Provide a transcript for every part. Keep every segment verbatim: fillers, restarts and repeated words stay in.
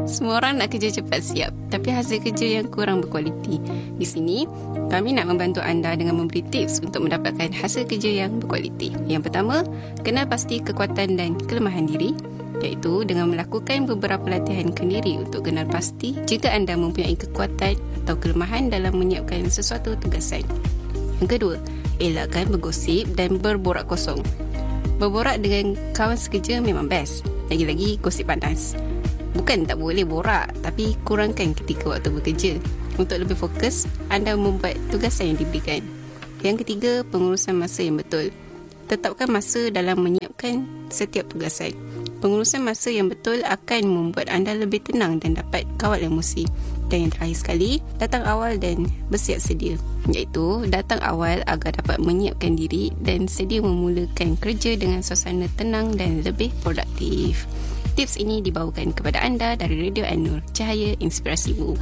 Semua orang nak kerja cepat siap, tapi hasil kerja yang kurang berkualiti. Di sini, kami nak membantu anda dengan memberi tips untuk mendapatkan hasil kerja yang berkualiti. Yang pertama, kenal pasti kekuatan dan kelemahan diri, iaitu dengan melakukan beberapa latihan kendiri untuk kenal pasti jika anda mempunyai kekuatan atau kelemahan dalam menyiapkan sesuatu tugasan. Yang kedua, elakkan bergosip dan berborak kosong. Berborak dengan kawan sekerja memang best, lagi-lagi gosip panas. Bukan tak boleh borak, tapi kurangkan ketika waktu bekerja. Untuk lebih fokus, anda membuat tugasan yang diberikan. Yang ketiga, pengurusan masa yang betul. Tetapkan masa dalam menyiapkan setiap tugasan. Pengurusan masa yang betul akan membuat anda lebih tenang dan dapat kawal emosi. Dan yang terakhir sekali, datang awal dan bersiap sedia. Iaitu, datang awal agar dapat menyiapkan diri dan sedia memulakan kerja dengan suasana tenang dan lebih produktif. Tips ini dibawakan kepada anda dari Radio An-Nur, Cahaya Inspirasimu.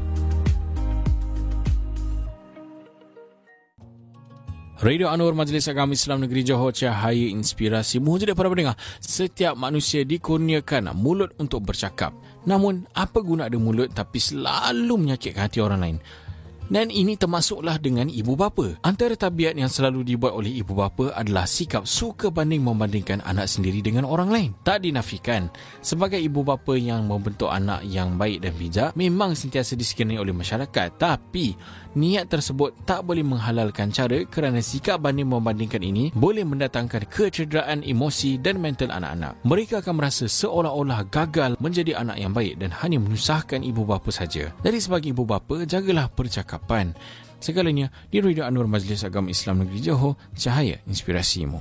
Radio An-Nur, Majlis Agama Islam Negeri Johor, Cahaya Inspirasimu. Jadi para pendengar, setiap manusia dikurniakan mulut untuk bercakap. Namun, apa guna ada mulut tapi selalu menyakitkan hati orang lain? Dan ini termasuklah dengan ibu bapa. Antara tabiat yang selalu dibuat oleh ibu bapa adalah sikap suka banding membandingkan anak sendiri dengan orang lain. Tak dinafikan, sebagai ibu bapa yang membentuk anak yang baik dan bijak memang sentiasa disekeni oleh masyarakat. Tapi, niat tersebut tak boleh menghalalkan cara kerana sikap banding membandingkan ini boleh mendatangkan kecederaan emosi dan mental anak-anak. Mereka akan merasa seolah-olah gagal menjadi anak yang baik dan hanya menyusahkan ibu bapa saja. Jadi sebagai ibu bapa, jagalah percakapan. Segalanya di Radio An-Nur, Majlis Agama Islam Negeri Johor, Cahaya Inspirasimu.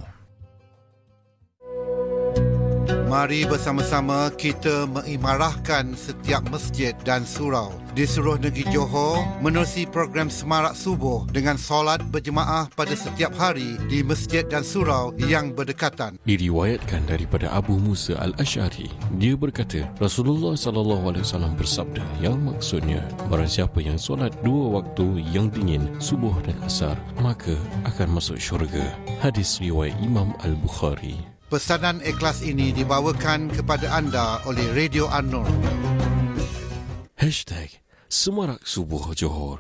Mari bersama-sama kita mengimarahkan setiap masjid dan surau di seluruh negeri Johor menerusi program Semarak Subuh dengan solat berjemaah pada setiap hari di masjid dan surau yang berdekatan. Diriwayatkan daripada Abu Musa Al-Asy'ari, dia berkata, Rasulullah sallallahu alaihi wasallam bersabda, yang maksudnya, barang siapa yang solat dua waktu yang dingin, subuh dan asar, maka akan masuk syurga. Hadis riwayat Imam Al-Bukhari. Pesanan ikhlas ini dibawakan kepada anda oleh Radio An-Nur. Hashtag Semarak Subuh Johor.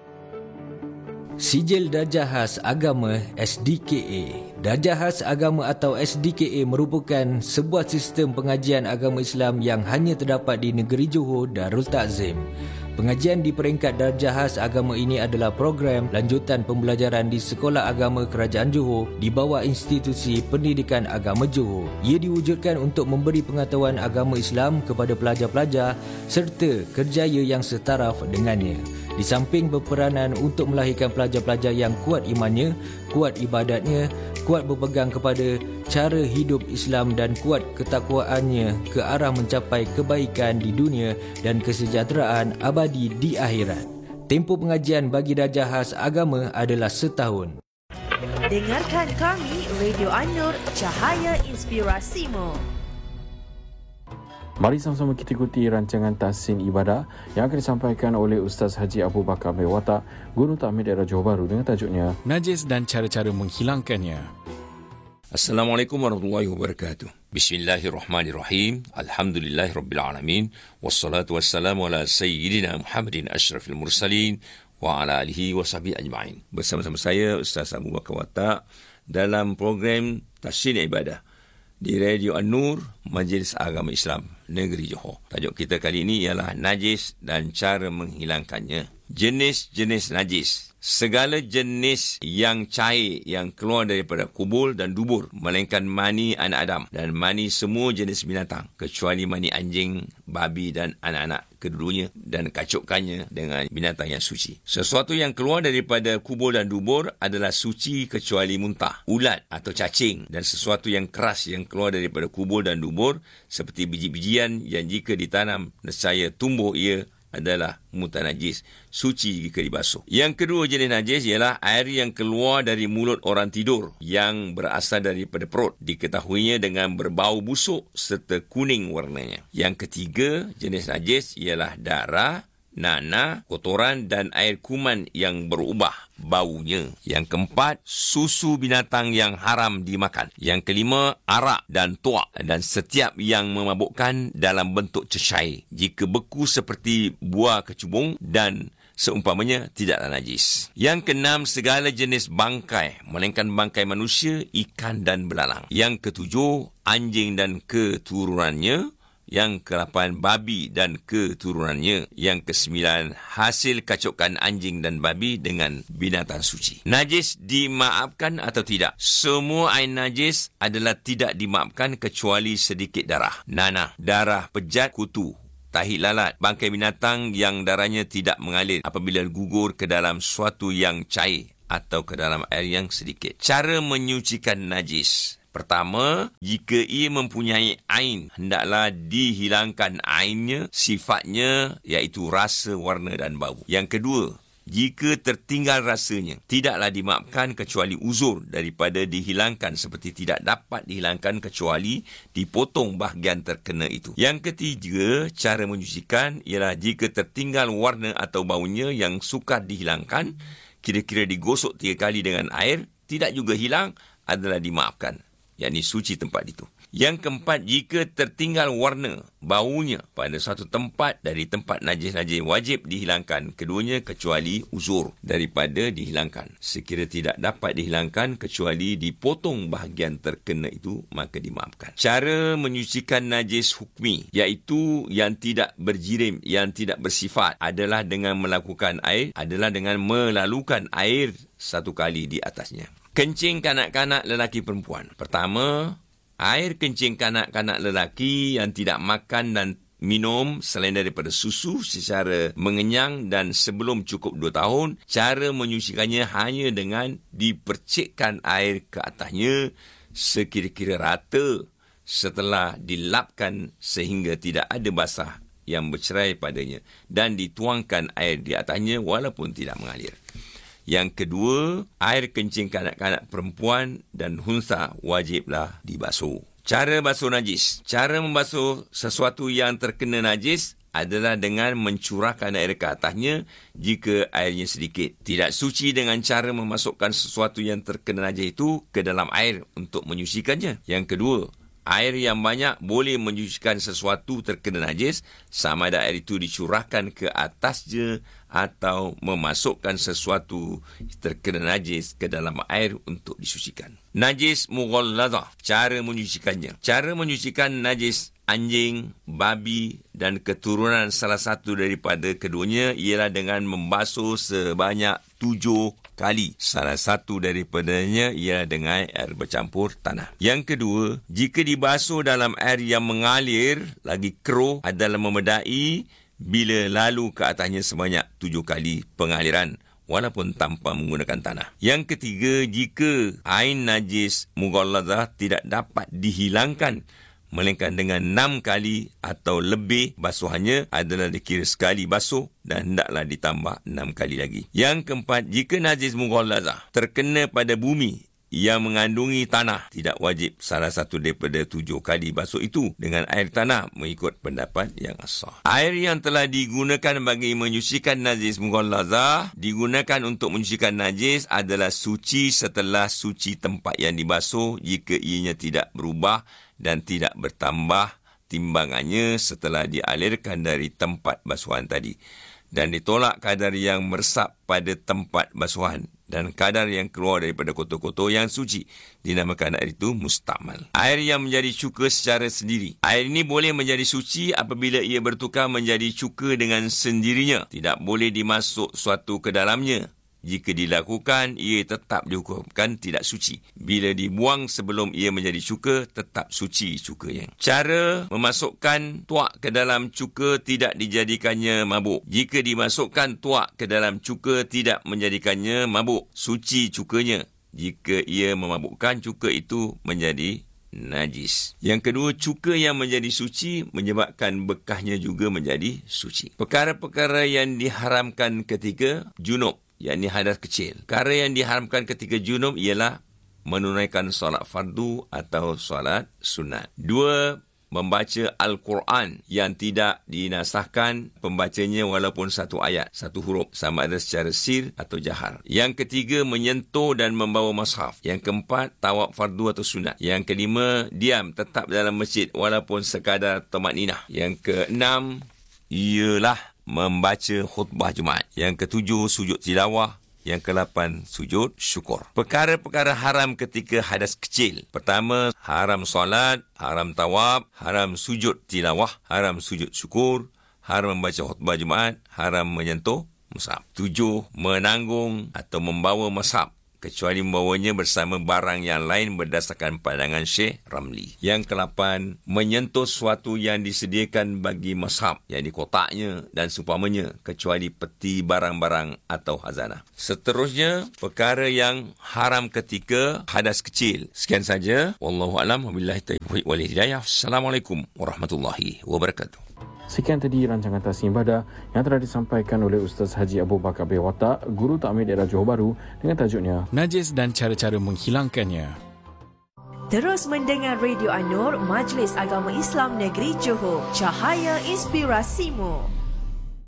Sijil Darjah Khas Agama S D K A. Darjah Khas Agama atau S D K A merupakan sebuah sistem pengajian agama Islam yang hanya terdapat di negeri Johor Darul Ta'zim. Pengajian di peringkat darjah khas agama ini adalah program lanjutan pembelajaran di Sekolah Agama Kerajaan Johor di bawah Institusi Pendidikan Agama Johor. Ia diwujudkan untuk memberi pengetahuan agama Islam kepada pelajar-pelajar serta kerjaya yang setaraf dengannya. Di samping berperanan untuk melahirkan pelajar-pelajar yang kuat imannya, kuat ibadatnya, kuat berpegang kepada cara hidup Islam dan kuat ketakwaannya ke arah mencapai kebaikan di dunia dan kesejahteraan abadi di akhirat. Tempoh pengajian bagi darjah khas agama adalah setahun. Dengarkan kami, Radio An-Nur, Cahaya Inspirasimu. Mari sama-sama kita ikuti rancangan Tahsin Ibadah yang akan disampaikan oleh Ustaz Haji Abu Bakar bin Watak, Guru Takmir Daerah Johor Bahru, dengan tajuknya Najis dan Cara-Cara Menghilangkannya. Assalamualaikum warahmatullahi wabarakatuh. Bismillahirrahmanirrahim. Alhamdulillahirrabbilalamin. Wassalatu wassalamu ala sayyidina Muhammadin asyrafil mursalin wa ala alihi wa sahbihi ajma'in. Bersama-sama saya Ustaz Abu Bakar Watak dalam program Tahsin Ibadah di Radio An-Nur, Majlis Agama Islam Negeri Johor. Tajuk kita kali ini ialah najis dan cara menghilangkannya. Jenis-jenis najis. Segala jenis yang cair yang keluar daripada kubul dan dubur, melainkan mani anak Adam dan mani semua jenis binatang, kecuali mani anjing, babi dan anak-anak kedudunya, dan kacukkannya dengan binatang yang suci. Sesuatu yang keluar daripada kubul dan dubur adalah suci kecuali muntah, ulat atau cacing, dan sesuatu yang keras yang keluar daripada kubul dan dubur seperti biji-bijian yang jika ditanam nescaya tumbuh ia adalah mutanajis, suci jika dibasuh. Yang kedua jenis najis ialah air yang keluar dari mulut orang tidur yang berasal daripada perut, diketahuinya dengan berbau busuk serta kuning warnanya. Yang ketiga jenis najis ialah darah, nanah, kotoran dan air kuman yang berubah baunya. Yang keempat, susu binatang yang haram dimakan. Yang kelima, arak dan tuak dan setiap yang memabukkan dalam bentuk cecair. Jika beku seperti buah kecubung dan seumpamanya tidaklah najis. Yang keenam, segala jenis bangkai, melainkan bangkai manusia, ikan dan belalang. Yang ketujuh, anjing dan keturunannya. Yang kelapan, babi dan keturunannya. Yang kesembilan, hasil kacukan anjing dan babi dengan binatang suci. Najis dimaafkan atau tidak? Semua air najis adalah tidak dimaafkan kecuali sedikit darah. Nanah, darah, pejat, kutu, tahi lalat, bangkai binatang yang darahnya tidak mengalir apabila gugur ke dalam suatu yang cair atau ke dalam air yang sedikit. Cara menyucikan najis. Pertama, jika ia mempunyai ain, hendaklah dihilangkan ainnya, sifatnya iaitu rasa, warna dan bau. Yang kedua, jika tertinggal rasanya, tidaklah dimaafkan kecuali uzur daripada dihilangkan seperti tidak dapat dihilangkan kecuali dipotong bahagian terkena itu. Yang ketiga, cara menyucikan ialah jika tertinggal warna atau baunya yang sukar dihilangkan, kira-kira digosok tiga kali dengan air, tidak juga hilang, adalah dimaafkan. Yakni suci tempat itu. Yang keempat, jika tertinggal warna, baunya pada suatu tempat dari tempat najis-najis, wajib dihilangkan keduanya kecuali uzur daripada dihilangkan. Sekira tidak dapat dihilangkan kecuali dipotong bahagian terkena itu, maka dimaafkan. Cara menyucikan najis hukmi, iaitu yang tidak berjirim, yang tidak bersifat, adalah dengan melakukan air, adalah dengan melalukan air satu kali di atasnya. Kencing kanak-kanak lelaki perempuan. Pertama, air kencing kanak-kanak lelaki yang tidak makan dan minum selain daripada susu secara mengenyang dan sebelum cukup dua tahun, cara menyucikannya hanya dengan dipercikkan air ke atasnya sekira-kira rata setelah dilapkan sehingga tidak ada basah yang bercerai padanya dan dituangkan air di atasnya walaupun tidak mengalir. Yang kedua, air kencing kanak-kanak perempuan dan hunsa wajiblah dibasuh. Cara basuh najis. Cara membasuh sesuatu yang terkena najis adalah dengan mencurahkan air ke atasnya jika airnya sedikit. Tidak suci dengan cara memasukkan sesuatu yang terkena najis itu ke dalam air untuk menyucikannya. Yang kedua, air yang banyak boleh menyucikan sesuatu terkena najis sama ada air itu dicurahkan ke atasnya atau memasukkan sesuatu terkena najis ke dalam air untuk disucikan. Najis mughalladah, cara menyucikannya. Cara menyucikan najis anjing, babi dan keturunan salah satu daripada keduanya ialah dengan membasuh sebanyak tujuh kali. Salah satu daripadanya ialah dengan air bercampur tanah. Yang kedua, jika dibasuh dalam air yang mengalir lagi keruh adalah memedai bila lalu ke atasnya sebanyak tujuh kali pengaliran walaupun tanpa menggunakan tanah. Yang ketiga, jika ain najis mughalladah tidak dapat dihilangkan melainkan dengan enam kali atau lebih, basuhannya adalah dikira sekali basuh dan hendaklah ditambah enam kali lagi. Yang keempat, jika najis mughalladah terkena pada bumi yang mengandungi tanah, tidak wajib salah satu daripada tujuh kali basuh itu dengan air tanah mengikut pendapat yang sah. Air yang telah digunakan bagi menyucikan najis mughalladah digunakan untuk menyucikan najis adalah suci setelah suci tempat yang dibasuh jika ianya tidak berubah dan tidak bertambah timbangannya setelah dialirkan dari tempat basuhan tadi dan ditolak kadar yang meresap pada tempat basuhan dan kadar yang keluar daripada kotor-kotor yang suci, dinamakan air itu mustamal. Air yang menjadi cuka secara sendiri. Air ini boleh menjadi suci apabila ia bertukar menjadi cuka dengan sendirinya. Tidak boleh dimasuk suatu ke dalamnya. Jika dilakukan, ia tetap dihukumkan tidak suci. Bila dibuang sebelum ia menjadi cuka, tetap suci cukanya. Cara memasukkan tuak ke dalam cuka tidak dijadikannya mabuk. Jika dimasukkan tuak ke dalam cuka tidak menjadikannya mabuk, suci cukanya. Jika ia memabukkan, cuka itu menjadi najis. Yang kedua, cuka yang menjadi suci menyebabkan bekahnya juga menjadi suci. Perkara-perkara yang diharamkan ketika junub, yakni hadas kecil. Perkara yang diharamkan ketika junub ialah menunaikan solat fardu atau solat sunat. Dua, membaca Al-Quran yang tidak dinasahkan pembacanya walaupun satu ayat, satu huruf, sama ada secara sir atau jahar. Yang ketiga, menyentuh dan membawa mushaf. Yang keempat, tawaf fardu atau sunat. Yang kelima, diam tetap dalam masjid walaupun sekadar tamakninah. Yang keenam ialah membaca khutbah Jumaat. Yang ketujuh, sujud tilawah. Yang kelapan, sujud syukur. Perkara-perkara haram ketika hadas kecil. Pertama, haram solat, haram tawaf, haram sujud tilawah, haram sujud syukur, haram membaca khutbah Jumaat, haram menyentuh mushaf. Tujuh, menanggung atau membawa mushaf, kecuali membawanya bersama barang yang lain berdasarkan pandangan Syekh Ramli. Yang kelapan, menyentuh sesuatu yang disediakan bagi mushaf, yang di kotaknya dan seumpamanya, kecuali peti barang-barang atau hazanah. Seterusnya, perkara yang haram ketika hadas kecil. Sekian saja. Wallahu a'lam. Wabillahi taufiq wal hidayah. Assalamualaikum warahmatullahi wabarakatuh. Sekian tadi rancangan Tasnim Ibadah yang telah disampaikan oleh Ustaz Haji Abu Bakar bin Watak, Guru Takmir Daerah Johor Bahru, dengan tajuknya Najis dan Cara-Cara Menghilangkannya. Terus mendengar Radio An-Nur, Majlis Agama Islam Negeri Johor, Cahaya Inspirasimu.